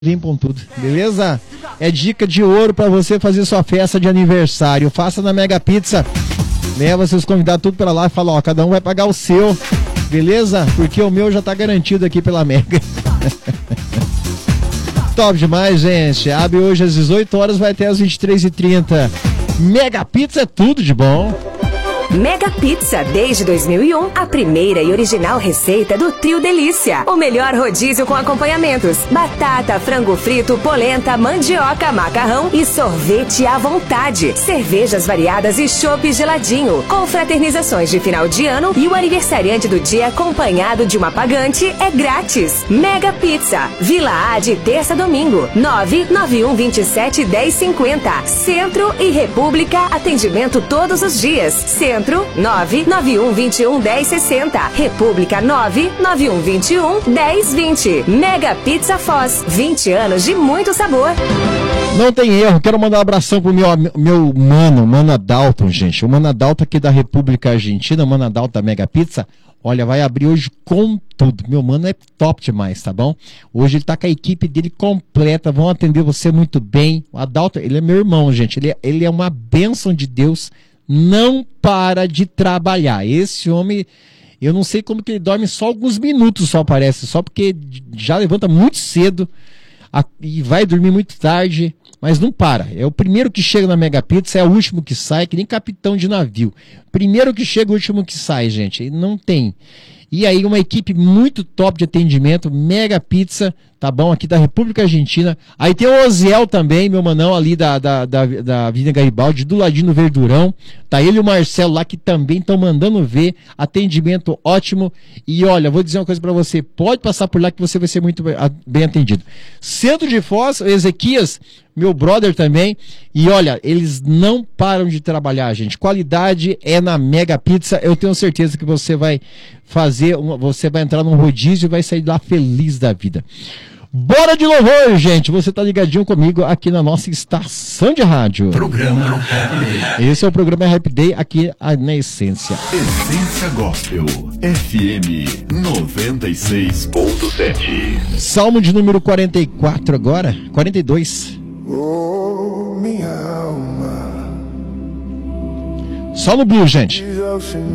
Limpam tudo, beleza? É dica de ouro para você fazer sua festa de aniversário. Faça na Mega Pizza. Leva seus convidados tudo para lá e fala, ó, cada um vai pagar o seu, beleza? Porque o meu já tá garantido aqui pela Mega. Top demais, gente. Abre hoje às 18 horas, vai até às 23h30. Mega Pizza é tudo de bom. Mega Pizza, desde 2001, a primeira e original receita do Trio Delícia. O melhor rodízio com acompanhamentos: batata, frango frito, polenta, mandioca, macarrão e sorvete à vontade. Cervejas variadas e chopp geladinho. Confraternizações de final de ano e o aniversariante do dia acompanhado de uma pagante é grátis. Mega Pizza, Vila A de terça a domingo, 991271050. Centro e República, atendimento todos os dias. Centro 991211060. República 991211020. Mega Pizza Foz, 20 anos de muito sabor. Não tem erro, quero mandar um abração pro meu mano Adalton, gente. O Mano Adalton aqui da República Argentina, o Mano Adalton da Mega Pizza. Olha, vai abrir hoje com tudo. Meu mano é top demais, tá bom? Hoje ele tá com a equipe dele completa, vão atender você muito bem. O Adalton, ele é meu irmão, gente. Ele é uma bênção de Deus. Não para de trabalhar. Esse homem, eu não sei como que ele dorme só alguns minutos, só parece, só porque já levanta muito cedo e vai dormir muito tarde, mas não para. É o primeiro que chega na Mega Pizza, é o último que sai, que nem capitão de navio. Primeiro que chega, o último que sai, gente. Não tem. E aí uma equipe muito top de atendimento, Mega Pizza, tá bom? Aqui da República Argentina. Aí tem o Oziel também, meu manão ali da Avenida Garibaldi, do ladinho do Verdurão. Tá ele e o Marcelo lá que também estão mandando ver. Atendimento ótimo. E olha, vou dizer uma coisa pra você, pode passar por lá que você vai ser muito bem atendido. Centro de Foz, o Ezequias, meu brother também. E olha, eles não param de trabalhar, gente. Qualidade é na Mega Pizza. Eu tenho certeza que você vai você vai entrar num rodízio e vai sair lá feliz da vida. Bora de louvor, gente. Você tá ligadinho comigo aqui na nossa estação de rádio. Programa Happy Day. Esse é o programa Happy Day aqui na Essência. Essência Gospel FM 96.7. Salmo de número 44 agora, 42. Oh, minha alma. Só no Blue, gente.